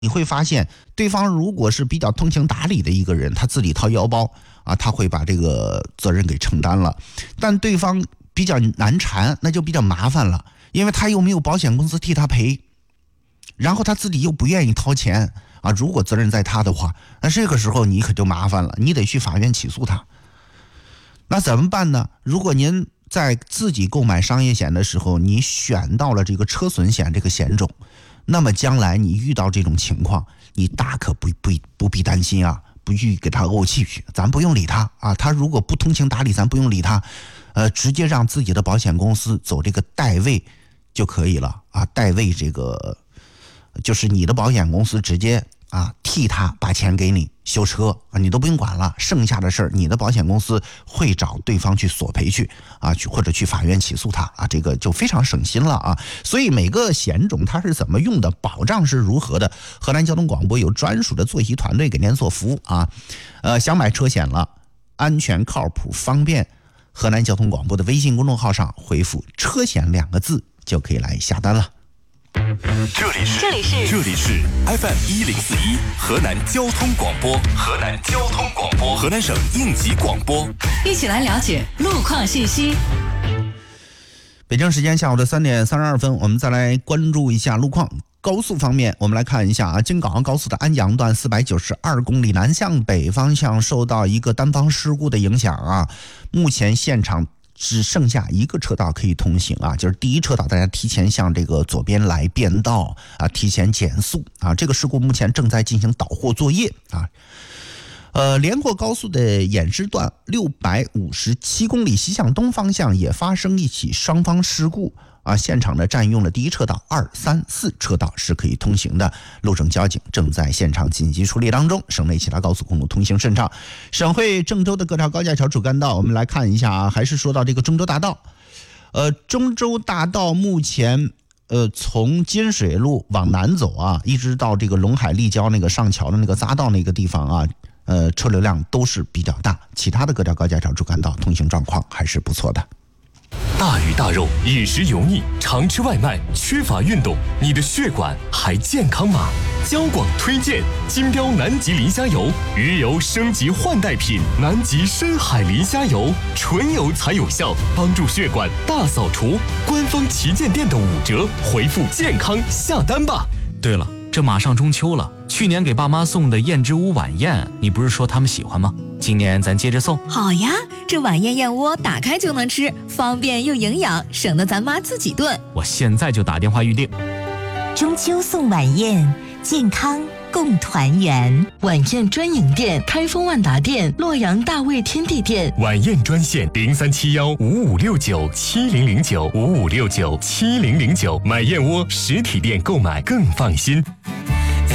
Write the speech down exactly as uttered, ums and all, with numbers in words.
你会发现对方如果是比较通情达理的一个人，他自己掏腰包啊，他会把这个责任给承担了。但对方比较难缠，那就比较麻烦了，因为他又没有保险公司替他赔，然后他自己又不愿意掏钱啊。如果责任在他的话，那这个时候你可就麻烦了，你得去法院起诉他。那怎么办呢？如果您在自己购买商业险的时候，你选到了这个车损险这个险种，那么将来你遇到这种情况，你大可不不不必担心啊，不去给他怄气去，咱不用理他啊。他如果不通情达理，咱不用理他，呃，直接让自己的保险公司走这个代位就可以了啊。代位这个就是你的保险公司直接啊替他把钱给你修车啊，你都不用管了，剩下的事儿你的保险公司会找对方去索赔去啊，去或者去法院起诉他啊，这个就非常省心了啊。所以每个险种它是怎么用的，保障是如何的，河南交通广播有专属的作息团队给您做服务啊。呃，想买车险了，安全靠谱方便，河南交通广播的微信公众号上回复车险两个字就可以来下单了。 这里是这里是这里是 F M 一零四一河南交通广播，河南交通广播，河南省应急广播， 一起来了解路况信息。 北京时间下午的三点三十二分，我们再来关注一下路况。高速方面，我们来看一下啊，京港澳高速的安阳段四百九十二公里南向北方向受到一个单方事故的影响啊，目前现场只剩下一个车道可以通行啊，就是第一车道，大家提前向这个左边来变道啊，提前减速啊。这个事故目前正在进行导货作业啊。呃，连霍高速的偃师段六百五十七公里西向东方向也发生一起双方事故啊，现场呢占用了第一车道，二三四车道是可以通行的，路政交警正在现场紧急处理当中，省内其他高速公路通行顺畅。省会郑州的各条高架桥主干道，我们来看一下啊，还是说到这个中州大道，呃，中州大道目前呃从金水路往南走啊，一直到这个陇海立交那个上桥的那个匝道那个地方啊。呃，车流量都是比较大，其他的各条高架桥主干道通行状况还是不错的。 大鱼大肉，饮食油腻，常吃外卖，缺乏运动，你的血管还健康吗？交广推荐金标南极磷虾油，鱼油升级换代品，南极深海磷虾油，纯油才有效，帮助血管大扫除。官方旗舰店的五折，回复健康下单吧。 对了，这马上中秋了，去年给爸妈送的燕之屋晚宴，你不是说他们喜欢吗？今年咱接着送。 好呀，这晚宴燕窝打开就能吃，方便又营养，省得咱妈自己炖。 我现在就打电话预定。 中秋送晚宴，健康共团圆。 晚宴专营店：开封万达店、洛阳大卫天地店。 晚宴专线：零三七幺五五六九七零零九五五六九七零零九。买燕窝实体店购买更放心。